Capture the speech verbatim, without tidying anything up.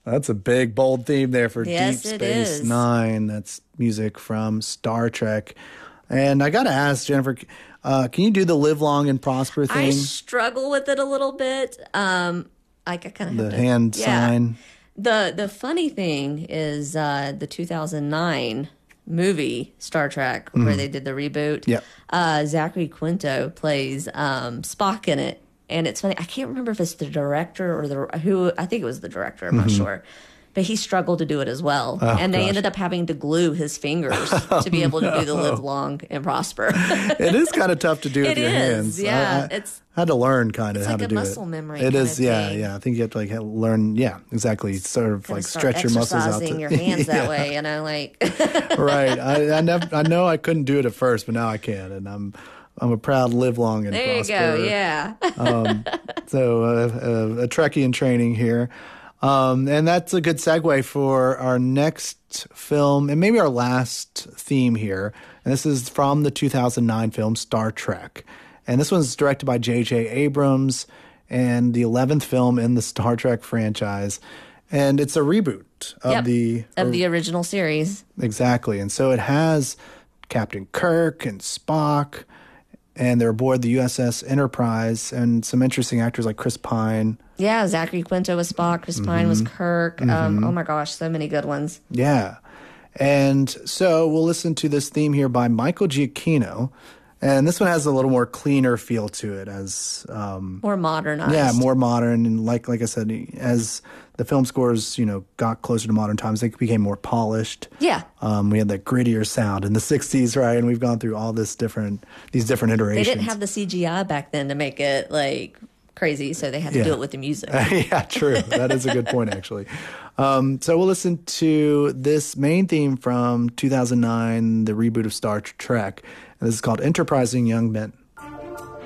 That's a big, bold theme there for Yes, Deep it Space is. Nine. That's music from Star Trek. And I got to ask, Jennifer, uh, can you do the live long and prosper thing? I struggle with it a little bit. Um, I, I kind of have the to, hand yeah. sign. The the funny thing is uh, the two thousand nine movie Star Trek, where Mm-hmm. they did the reboot. Yep. Uh, Zachary Quinto plays um, Spock in it, and it's funny. I can't remember if it's the director or the who. I think it was the director. I'm not sure. But he struggled to do it as well. Mm-hmm. Oh, and they gosh. ended up having to glue his fingers to be able to do the live long and prosper. It is kind of tough to do with It your is, hands. yeah. I, I It's had to learn kind of it's how like to a do it. muscle memory It kind is, of yeah, thing. yeah. I think you have to like have- learn, yeah, exactly. Sort of Gotta like start stretch your muscles out. exercising To, your hands that Yeah. way, you know, like Right. I I, never, I know I couldn't do it at first, but now I can, and I'm I'm a proud live long and there you prosper. go, yeah. So uh, uh, a Trekkie in training here. Um, and that's a good segue for our next film and maybe our last theme here. And this is from the two thousand nine film Star Trek. And this one's directed by J J Abrams and the eleventh film in the Star Trek franchise. And it's a reboot of Yep, the... of the original series. Exactly. And so it has Captain Kirk and Spock, and they're aboard the U S S Enterprise, and some interesting actors like Chris Pine. Yeah, Zachary Quinto was Spock, Chris Pine was Kirk. Um, oh my gosh, so many good ones. Yeah. And so we'll listen to this theme here by Michael Giacchino. And this one has a little more cleaner feel to it, as um, More modernized. yeah, more modern. And like like I said, as the film scores, you know, got closer to modern times, they became more polished. Yeah. Um, we had that grittier sound in the sixties, right? And we've gone through all this different, these different They iterations. didn't have the C G I back then to make it like crazy, so they had to Yeah. do it with the music. Yeah, true. That is a good point, actually. Um, so we'll listen to this main theme from two thousand nine, the reboot of Star Trek. And this is called Enterprising Young Men.